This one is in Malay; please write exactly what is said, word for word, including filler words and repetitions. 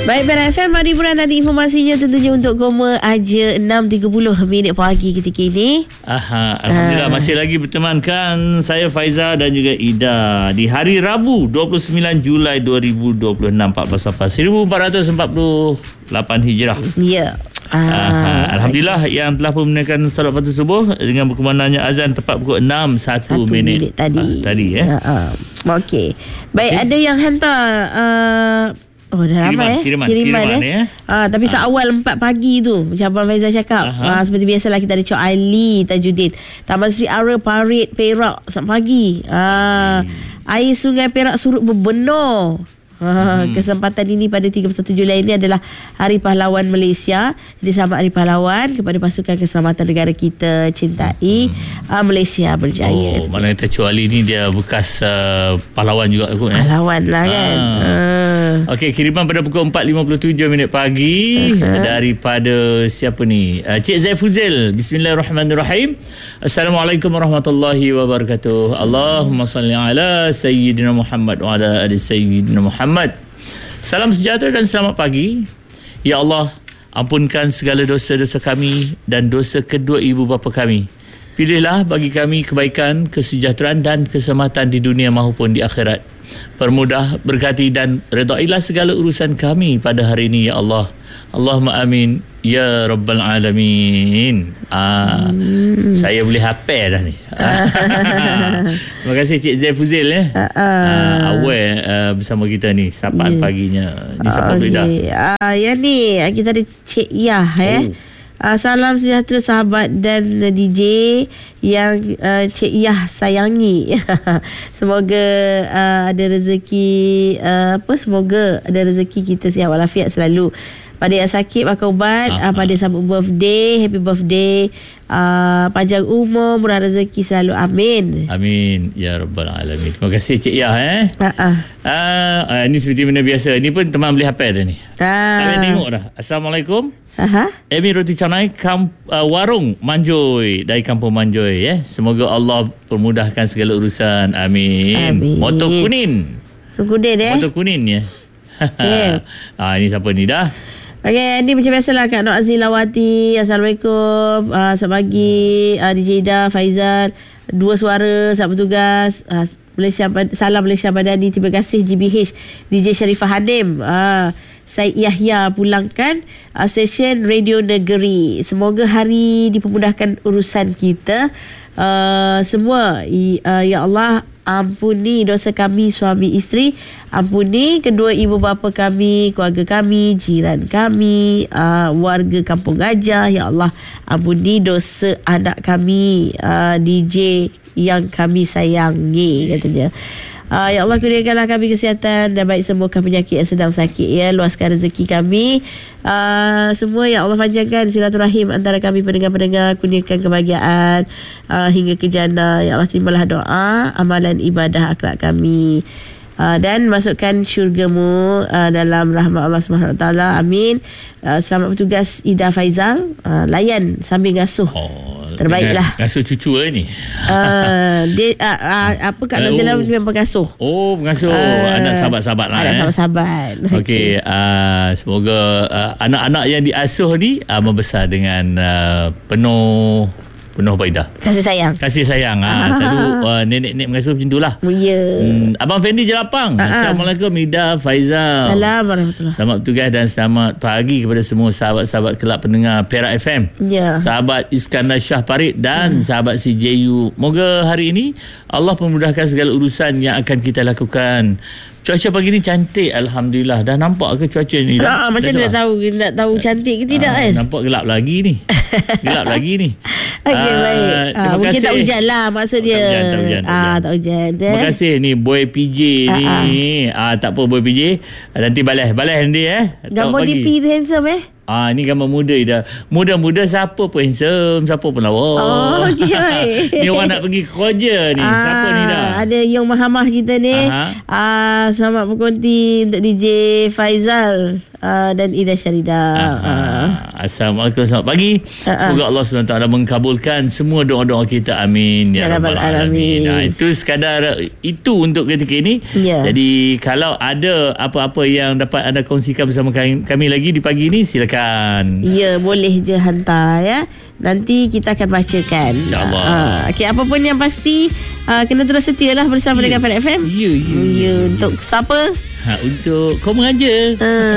Baik, Perak F M, mari Buran ada informasinya tentunya untuk Koma Aja enam tiga puluh minit pagi ketika ini. Aha, Alhamdulillah, ah. masih lagi bertemankan saya Faizal dan juga Ida di hari Rabu dua puluh sembilan Julai dua ribu dua puluh enam, empat belas Safar seribu empat ratus empat puluh lapan Hijrah. Ya. Ah, Alhamdulillah okay. yang telah pun menunaikan solat fardu subuh dengan berkumandangnya azan tepat pukul enam satu minit, minit tadi. Ah, tadi ya. Uh, uh. Okey. Baik, okay. Ada yang hantar uh, oh dah ramai eh kiriman, kiriman, kiriman eh. ya. Ah, tapi ha. seawal empat pagi tu macam Abang Faizal cakap. Ah, seperti biasalah kita ada Cok Ali Tajuddin, Taman Sri Ara Parit Perak selamat pagi. Ah, hmm. Air Sungai Perak surut berbenar. Ha, hmm. Kesempatan ini pada tiga puluh satu Julai ini adalah Hari Pahlawan Malaysia. Jadi selamat Hari Pahlawan kepada pasukan keselamatan negara kita cintai. hmm. uh, Malaysia berjaya. Oh, mana kata Cok Ali ni dia bekas uh, pahlawan juga kot, eh? Pahlawan lah kan. ah. uh. Okey, kiriman pada pukul empat lima puluh tujuh minit pagi uh-huh. daripada siapa ni? uh, Cik Zaifuzil. Bismillahirrahmanirrahim. Assalamualaikum warahmatullahi wabarakatuh. Allahumma salli ala Sayyidina Muhammad wa ala ali Sayyidina Muhammad. Salam sejahtera dan selamat pagi. Ya Allah, ampunkan segala dosa-dosa kami dan dosa kedua ibu bapa kami. Pilihlah bagi kami kebaikan, kesejahteraan dan keselamatan di dunia maupun di akhirat. Permudah, berkati dan redailah segala urusan kami pada hari ini, ya Allah. Allahumma amin ya rabbal alamin. Ah, hmm. Saya boleh hafal dah ni. Terima kasih Cik Zaifuzil ya. Uh, uh. awal uh, bersama kita ni sapaan yeah. paginya di Sapa Beda. Okay. Uh, yang ni kita ada Cik Yah eh. Oh. Uh, salam sejahtera sahabat dan uh, D J yang uh, Cik Yah sayangi. Semoga uh, ada rezeki uh, apa semoga ada rezeki kita sihat walafiat selalu. Pada yang sakit makan ubat, uh, pada yang sambut birthday, happy birthday, uh, panjang umur, murah rezeki selalu, amin. Amin ya rabbal alamin. Terima kasih Cik Yah eh. Uh-uh. Uh, uh, ini seperti mana biasa. Ini pun teman boleh hafal dah ni. Uh. Tak boleh tengok dah. Assalamualaikum. Aha. Emi Roti Canai kamp, uh, Warung Manjoy dari Kampung Manjoy ya. Semoga Allah permudahkan segala urusan. Amin. Amin. Motor kuning. Kuning eh. Motor kuning ya. Okay. Ah, ini siapa ni dah? Okey, ini macam biasalah Kak Nur Azilawati. Assalamualaikum. Uh, selamat pagi uh, D J Ida, Faizal, dua suara sahabat bertugas. Uh, Malaysia, salam Malaysia Madani. Terima kasih G B H D J Sharifah Hadim. Uh, Syed Yahya pulangkan uh, stesen Radio Negeri. Semoga hari dipermudahkan urusan kita uh, semua. Uh, ya Allah, ampuni dosa kami suami isteri, ampuni kedua ibu bapa kami, keluarga kami, jiran kami, uh, warga Kampung Gajah. Ya Allah, ampuni dosa anak kami, uh, D J yang kami sayangi, katanya. Uh, ya Allah, kurniakanlah kami kesihatan dan baik sembuhkan penyakit yang sedang sakit ya. Luaskan rezeki kami uh, semua ya Allah. Panjangkan silaturahim antara kami pendengar-pendengar. Kurniakan kebahagiaan uh, hingga ke jannah. Ya Allah, terimalah doa, amalan ibadah akhlak kami. Uh, dan masukkan syurgamu uh, dalam rahmat Allah Subhanahu Wa Taala. Amin. Uh, selamat bertugas Ida Faizal. Uh, layan sambil ngasuh. Oh, terbaiklah. Ngasuh cucu eh, ni. Uh, dia, uh, uh, apa Kak Nazila oh. memang pengasuh. Oh, pengasuh. Uh, anak sahabat-sahabat lah. Anak eh. sahabat-sahabat. Okey, okay. uh, semoga uh, anak-anak yang diasuh ni uh, membesar dengan uh, penuh penuh faedah. Kasih sayang. Kasih sayang. Ha, selalu uh, nenek-nenek mengasuh macam itulah. Oh, ya. Hmm, Abang Fendi Jelapang. Ha-ha. Assalamualaikum Ida Faizal. Assalamualaikum warahmatullahi. Selamat bertugas dan selamat pagi kepada semua sahabat-sahabat kelab pendengar Perak F M. Ya. Sahabat Iskandar Shah Parit dan hmm. sahabat C J U. Moga hari ini Allah memudahkan segala urusan yang akan kita lakukan. Cuaca pagi ni cantik, alhamdulillah. Dah nampak ke cuaca ni? Dah, ha, macam dah, dah tahu nak tahu cantik ke tidak ha, kan? Nampak gelap lagi ni. Gelap lagi ni. Okey, uh, baik. Terima uh, mungkin kasih. tak hujan lah maksud dia. Tak hujan, tak hujan. Tak ah, hujan. tak hujan. Terima kasih ni Boy P J ni. Ah, ah. ah tak apa Boy P J. Nanti balas, balas nanti eh. Gambar D P tu handsome eh? Ah, ni gambar muda dah. Muda-muda siapa pun handsome, siapa pun lawa. Oh, okey. Ni orang nak pergi kerja ni. Ah, siapa ni dah? Ada Yung Mahamah kita ni. Ah, selamat berkonti untuk D J Faizal ah, dan Ida Syarida. Ah. Assalamualaikum, selamat pagi. Ah. Semoga Allah subhanahu wa taala mengkabulkan semua doa-doa kita. Amin ya, ya rabbal alamin. Nah, itu sekadar itu untuk ketika ini. Ya. Jadi kalau ada apa-apa yang dapat anda kongsikan bersama kami, kami lagi di pagi ini, silakan. Ya, boleh je hantar ya. Nanti kita akan bacakan. InsyaAllah. Uh, okay, apa pun yang pasti uh, kena terus setia lah bersama yeah. dengan Pan F M. Ya, yeah, ya. Yeah, yeah. Untuk siapa? Ha, untuk kau mengajar. Uh.